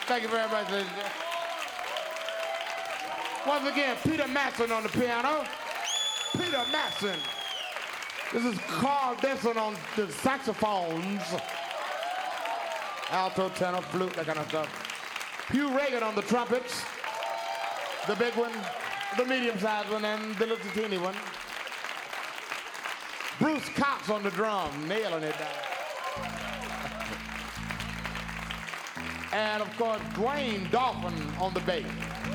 Thank you very much, ladies and gentlemen. Once again, Peter Matson on the piano. Peter Matson. This is Carl Denson on the saxophones. Alto, tenor, flute, that kind of stuff. Hugh Reagan on the trumpets. The big one, the medium-sized one, and the little teeny one. Bruce Cox on the drum, nailing it down. And of course, Dwayne Dolphin on the bass.